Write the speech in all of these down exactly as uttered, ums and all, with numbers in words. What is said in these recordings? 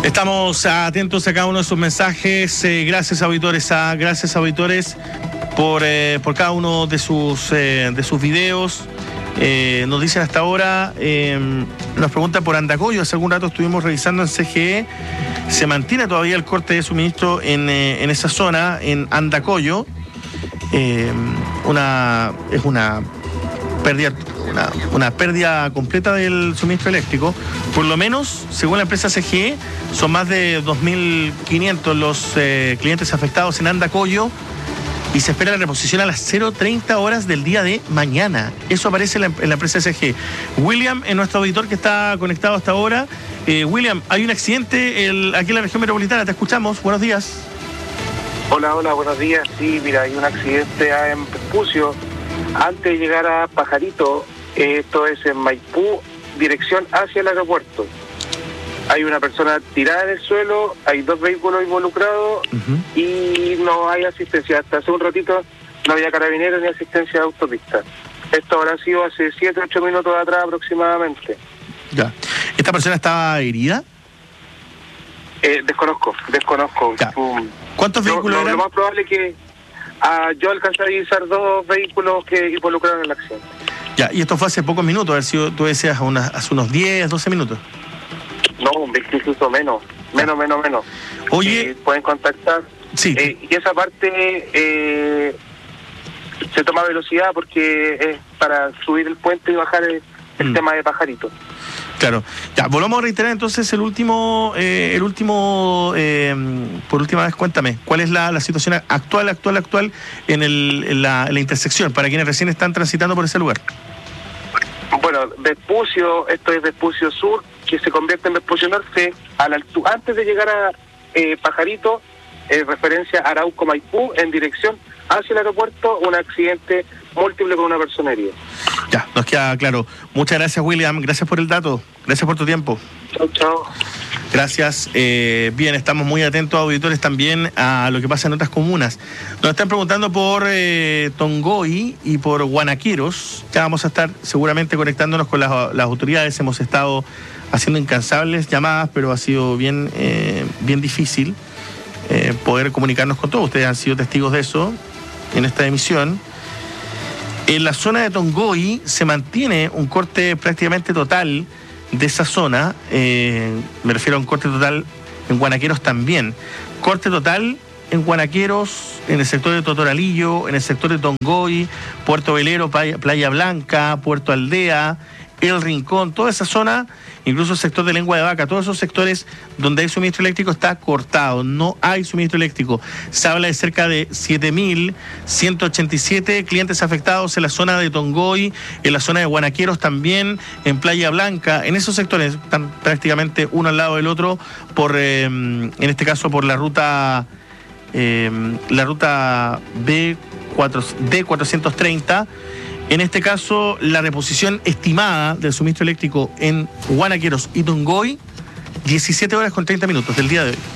Estamos atentos a cada uno de sus mensajes. Eh, gracias, auditores, a, gracias, auditores, por, eh, por cada uno de sus, eh, de sus videos. Eh, nos dicen hasta ahora, eh, nos preguntan por Andacollo. Hace algún rato estuvimos revisando en C G E. Se mantiene todavía el corte de suministro en, eh, en esa zona, en Andacollo. Eh, una, es una pérdida, una, una pérdida completa del suministro eléctrico. Por lo menos, según la empresa C G E, son más de dos mil quinientos los eh, clientes afectados en Andacollo. Y se espera la reposición a las cero treinta horas del día de mañana. Eso aparece en la, en la empresa C G E. William, es nuestro auditor que está conectado hasta ahora. Eh, William, hay un accidente el, aquí en la región metropolitana. Te escuchamos. Buenos días. Hola, hola, buenos días. Sí, mira, hay un accidente en Vespucio. Antes de llegar a Pajarito, eh, esto es en Maipú, dirección hacia el aeropuerto. Hay una persona tirada en el suelo, hay dos vehículos involucrados uh-huh. y no hay asistencia. Hasta hace un ratito no había carabineros ni asistencia de autopista. Esto habrá sido hace siete, ocho minutos atrás aproximadamente. Ya. ¿Esta persona estaba herida? Eh, desconozco, desconozco. Ya. ¿Cuántos lo, vehículos lo, eran? Lo más probable es que ah, yo alcancé a divisar dos vehículos que involucraron en la acción. Ya, y esto fue hace pocos minutos, a ver si tú decías unas, hace unos diez, doce minutos. No, incluso menos, menos, menos, menos. Oye, eh, pueden contactar. Sí. Eh, y esa parte eh, se toma velocidad porque es para subir el puente y bajar el, el mm. tema de Pajarito. Claro. Ya, volvamos a reiterar entonces el último, eh, el último, eh, por última vez, cuéntame, ¿cuál es la, la situación actual, actual, actual en, el, en, la, en la intersección para quienes recién están transitando por ese lugar? Bueno, Vespucio, esto es Vespucio Sur, que se convierte en Vespucio Norte, a la altura, antes de llegar a eh, Pajarito, eh, referencia a Arauco Maipú, en dirección hacia el aeropuerto, un accidente múltiple con una persona herida. Ya, nos queda claro. Muchas gracias, William, gracias por el dato, gracias por tu tiempo. Chao, chao. Gracias. Eh, bien, estamos muy atentos, auditores, también a lo que pasa en otras comunas. Nos están preguntando por eh, Tongoy y por Guanaqueros. Ya vamos a estar seguramente conectándonos con las, las autoridades. Hemos estado haciendo incansables llamadas, pero ha sido bien, eh, bien difícil eh, poder comunicarnos con todos. Ustedes han sido testigos de eso en esta emisión. En la zona de Tongoy se mantiene un corte prácticamente total de esa zona, eh, me refiero a un corte total en Guanaqueros también. Corte total en Guanaqueros, en el sector de Totoralillo, en el sector de Tongoy, Puerto Velero, Playa, Playa Blanca, Puerto Aldea, El Rincón, toda esa zona, incluso el sector de Lengua de Vaca, todos esos sectores donde hay suministro eléctrico está cortado, no hay suministro eléctrico. Se habla de cerca de siete mil ciento ochenta y siete clientes afectados en la zona de Tongoy, en la zona de Guanaqueros también, en Playa Blanca, en esos sectores están prácticamente uno al lado del otro, por eh, en este caso por la ruta eh, la ruta D cuatrocientos treinta. En este caso, la reposición estimada del suministro eléctrico en Guanaqueros y Tongoy, diecisiete horas con treinta minutos del día de hoy.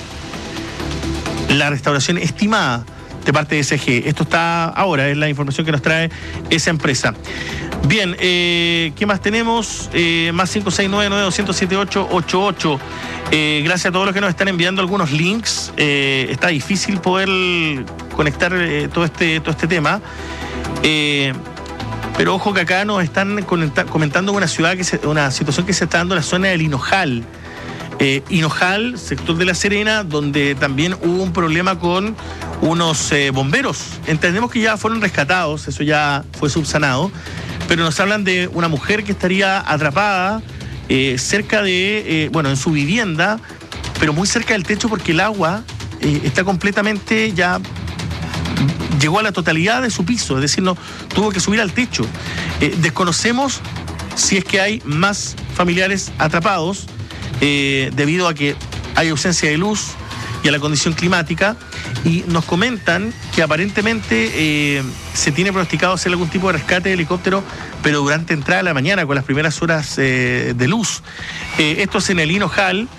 La restauración estimada de parte de C G E. Esto está ahora, es la información que nos trae esa empresa. Bien, eh, ¿qué más tenemos? Eh, más cinco seis nueve nueve dos cero siete ocho ocho ocho. Eh, gracias a todos los que nos están enviando algunos links. Eh, está difícil poder conectar eh, todo, este, todo este tema. Eh, Pero ojo que acá nos están comentando una ciudad que se, una situación que se está dando en la zona del Hinojal. Eh, Hinojal, sector de La Serena, donde también hubo un problema con unos eh, bomberos. Entendemos que ya fueron rescatados, eso ya fue subsanado, pero nos hablan de una mujer que estaría atrapada eh, cerca de, eh, bueno, en su vivienda, pero muy cerca del techo porque el agua eh, está completamente ya... llegó a la totalidad de su piso, es decir, no tuvo que subir al techo. Eh, desconocemos si es que hay más familiares atrapados eh, debido a que hay ausencia de luz y a la condición climática, y nos comentan que aparentemente eh, se tiene pronosticado hacer algún tipo de rescate de helicóptero, pero durante entrada de la mañana, con las primeras horas eh, de luz. Eh, esto es en el Hinojal,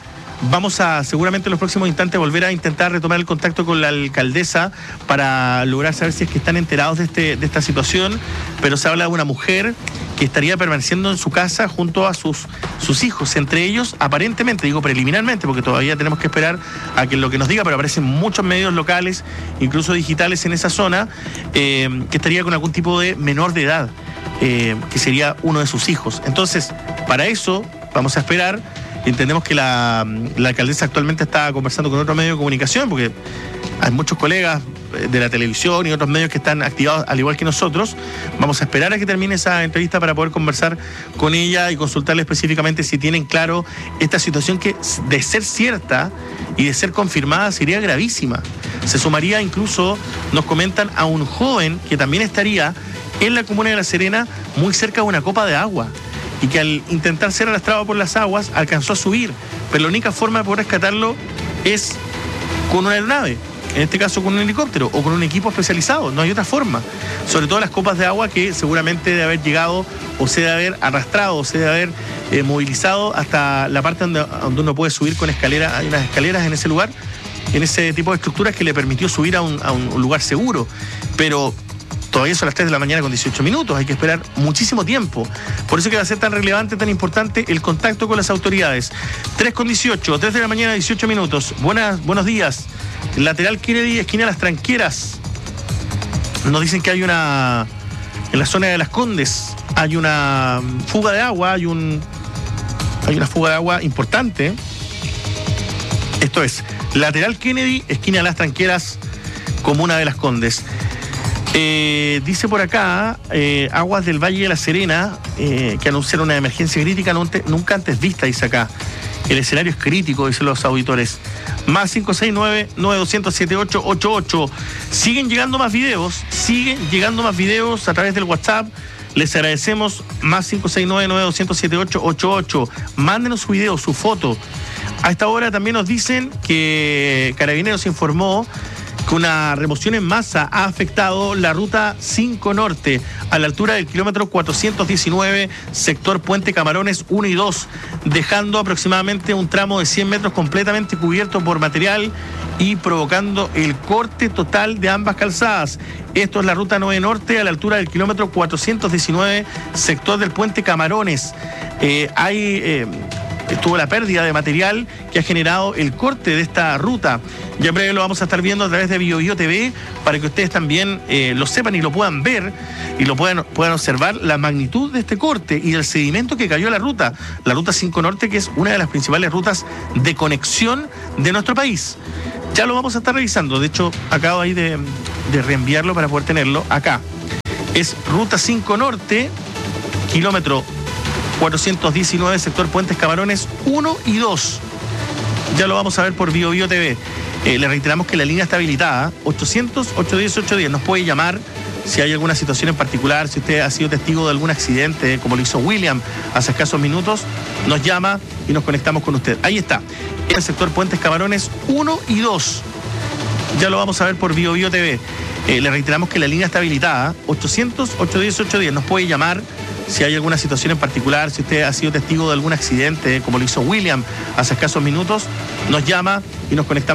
vamos a seguramente en los próximos instantes volver a intentar retomar el contacto con la alcaldesa para lograr saber si es que están enterados de, este, de esta situación, pero se habla de una mujer que estaría permaneciendo en su casa junto a sus, sus hijos, entre ellos, aparentemente, digo preliminarmente, porque todavía tenemos que esperar a que lo que nos diga, pero aparecen muchos medios locales, incluso digitales en esa zona, eh, que estaría con algún tipo de menor de edad, eh, que sería uno de sus hijos. Entonces, para eso vamos a esperar. Entendemos que la, la alcaldesa actualmente está conversando con otro medio de comunicación, porque hay muchos colegas de la televisión y otros medios que están activados al igual que nosotros. Vamos a esperar a que termine esa entrevista para poder conversar con ella y consultarle específicamente si tienen claro esta situación que, de ser cierta y de ser confirmada, sería gravísima. Se sumaría incluso, nos comentan, a un joven que también estaría en la comuna de La Serena, muy cerca de una copa de agua, y que al intentar ser arrastrado por las aguas alcanzó a subir, pero la única forma de poder rescatarlo es con una aeronave, en este caso con un helicóptero o con un equipo especializado. No hay otra forma, sobre todo las copas de agua que seguramente debe haber llegado o se debe haber arrastrado o se debe haber eh, movilizado hasta la parte donde, donde uno puede subir con escaleras. Hay unas escaleras en ese lugar, en ese tipo de estructuras que le permitió subir a un, a un lugar seguro, pero todavía son las tres de la mañana con dieciocho minutos, hay que esperar muchísimo tiempo. Por eso que va a ser tan relevante, tan importante el contacto con las autoridades. tres con dieciocho, tres de la mañana, dieciocho minutos. Buenas, buenos días. Lateral Kennedy, esquina Las Tranqueras. Nos dicen que hay una, en la zona de Las Condes, hay una fuga de agua, hay un, hay una fuga de agua importante. Esto es, lateral Kennedy, esquina Las Tranqueras, comuna de Las Condes. Eh, dice por acá, eh, Aguas del Valle de La Serena, eh, que anunciaron una emergencia crítica nunca antes vista, dice acá. El escenario es crítico, dicen los auditores. Más cinco seis nueve, nueve dos cero, siete ocho ocho ocho. Siguen llegando más videos, siguen llegando más videos a través del WhatsApp. Les agradecemos. Más cinco seis nueve, nueve dos cero, siete ocho ocho ocho. Mándenos su video, su foto. A esta hora también nos dicen que Carabineros informó que una remoción en masa ha afectado la ruta cinco Norte a la altura del kilómetro cuatrocientos diecinueve, sector Puente Camarones uno y dos, dejando aproximadamente un tramo de cien metros completamente cubierto por material y provocando el corte total de ambas calzadas. Esto es la ruta nueve Norte a la altura del kilómetro cuatrocientos diecinueve, sector del Puente Camarones. Eh, hay... Eh, Estuvo la pérdida de material que ha generado el corte de esta ruta. Ya en breve lo vamos a estar viendo a través de Bio Bio T V para que ustedes también eh, lo sepan y lo puedan ver y lo puedan, puedan observar la magnitud de este corte y del sedimento que cayó a la ruta. La ruta cinco Norte, que es una de las principales rutas de conexión de nuestro país. Ya lo vamos a estar revisando. De hecho, acabo ahí de, de reenviarlo para poder tenerlo acá. Es ruta cinco Norte, kilómetro cuatrocientos diecinueve, sector Puentes Camarones uno y dos. Ya lo vamos a ver por Bio Bio T V. Eh, le reiteramos que la línea está habilitada, ochocientos, ochocientos diez, ochocientos diez. Nos puede llamar si hay alguna situación en particular, si usted ha sido testigo de algún accidente, como lo hizo William hace escasos minutos, nos llama y nos conectamos con usted. Ahí está, en el sector Puentes Camarones uno y dos. Ya lo vamos a ver por Bio Bio T V. Eh, le reiteramos que la línea está habilitada, ochocientos, ochocientos diez, ochocientos diez. Nos puede llamar si hay alguna situación en particular, si usted ha sido testigo de algún accidente, como lo hizo William hace escasos minutos, nos llama y nos conectamos